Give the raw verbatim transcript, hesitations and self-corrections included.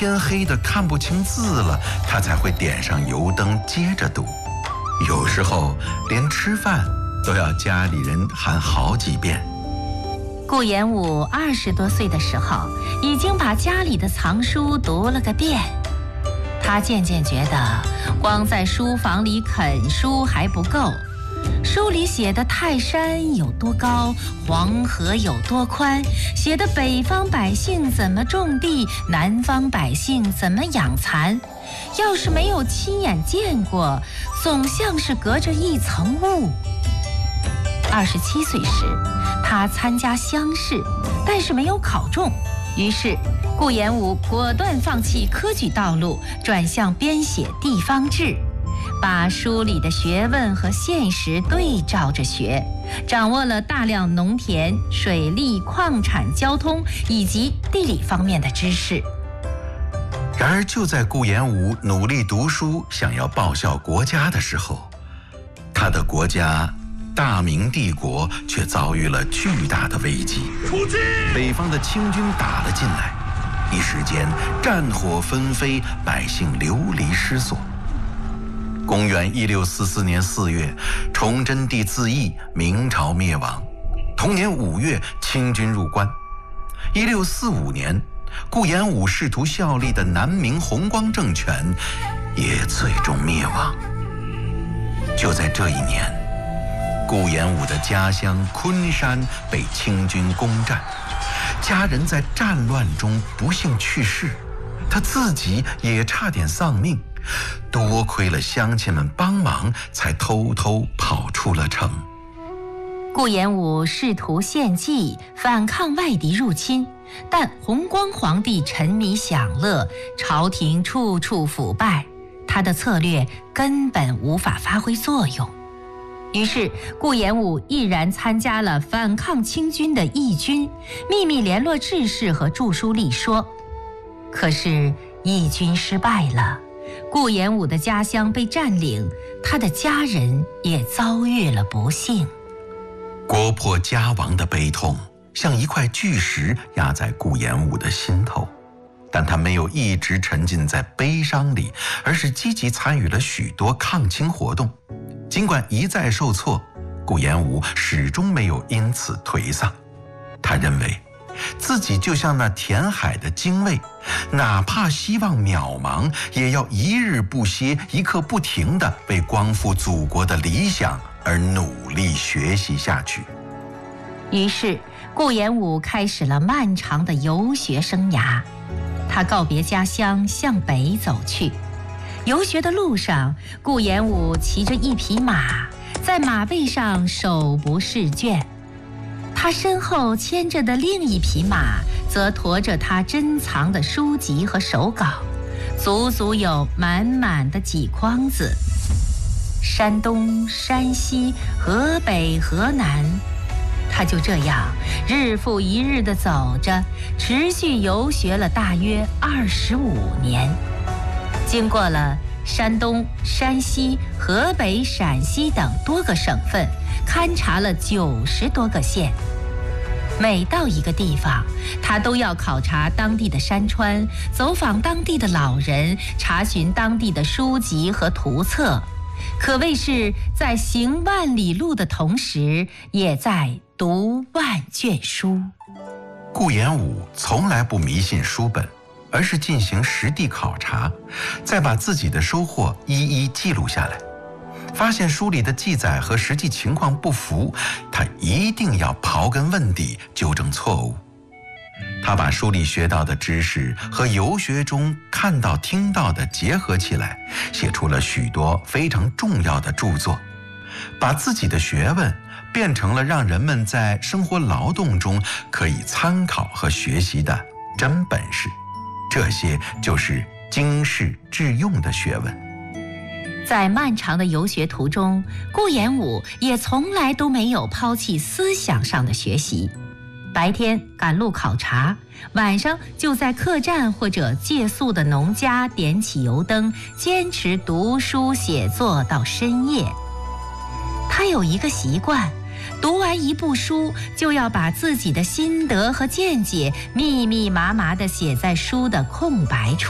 天黑的看不清字了，他才会点上油灯接着读。有时候连吃饭都要家里人喊好几遍。 顾炎武二十多岁的时候，已经把家里的藏书读了个遍。他渐渐觉得，光在书房里啃书还不够。书里写的泰山有多高，黄河有多宽，写的北方百姓怎么种地，南方百姓怎么养蚕，要是没有亲眼见过，总像是隔着一层雾。二十七岁时，他参加乡试，但是没有考中，于是顾炎武果断放弃科举道路，转向编写地方志。把书里的学问和现实对照着学，掌握了大量农田、水利、矿产、交通以及地理方面的知识。 然而就在顾炎武努力读书，想要报效国家的时候，他的国家大明帝国却遭遇了巨大的危机。出击！北方的清军打了进来，一时间战火纷飞，百姓流离失所。公元一六四四年四月，崇祯帝自缢，明朝灭亡。同年五月，清军入关。一六四五年，顾炎武试图效力的南明弘光政权也最终灭亡。就在这一年，顾炎武的家乡昆山被清军攻占，家人在战乱中不幸去世，他自己也差点丧命。多亏了乡亲们帮忙，才偷偷跑出了城。 顾炎武试图献计反抗外敌入侵，但弘光皇帝沉迷享乐，朝廷处处腐败，他的策略根本无法发挥作用。于是顾炎武毅然参加了反抗清军的义军，秘密联络志士和著书立说。可是义军失败了，顾炎武的家乡被占领，他的家人也遭遇了不幸。 国破家亡的悲痛像一块巨石压在顾炎武的心头，但他没有一直沉浸在悲伤里，而是积极参与了许多抗清活动。尽管一再受挫，顾炎武始终没有因此颓丧。他认为自己就像那填海的精卫，哪怕希望渺茫，也要一日不歇，一刻不停地为光复祖国的理想而努力学习下去。 于是顾炎武开始了漫长的游学生涯。他告别家乡，向北走去。游学的路上，顾炎武骑着一匹马，在马背上手不释卷。他身后牵着的另一匹马，则驮着他珍藏的书籍和手稿，足足有满满的几筐子。山东、山西、河北、河南，他就这样日复一日地走着，持续游学了大约二十五年。经过了山东、山西、河北、陕西等多个省份，勘察了九十多个县。每到一个地方，他都要考察当地的山川，走访当地的老人，查询当地的书籍和图册，可谓是在行万里路的同时，也在读万卷书。 顾炎武从来不迷信书本，而是进行实地考察，再把自己的收获一一记录下来。发现书里的记载和实际情况不符，他一定要刨根问底，纠正错误。他把书里学到的知识和游学中看到听到的结合起来，写出了许多非常重要的著作，把自己的学问变成了让人们在生活劳动中可以参考和学习的真本事。这些就是经世致用的学问。 在漫长的游学途中，顾炎武也从来都没有抛弃思想上的学习。白天赶路考察，晚上就在客栈或者借宿的农家点起油灯，坚持读书写作到深夜。他有一个习惯，读完一部书就要把自己的心得和见解密密麻麻地写在书的空白处。